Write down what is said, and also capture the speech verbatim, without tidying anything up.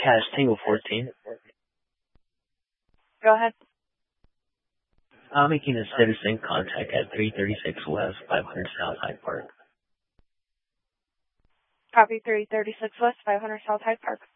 Cash Tango fourteen. Go ahead. I'm making a citizen contact at three thirty-six West, five hundred South Hyde Park. Copy three thirty-six West, five hundred South Hyde Park.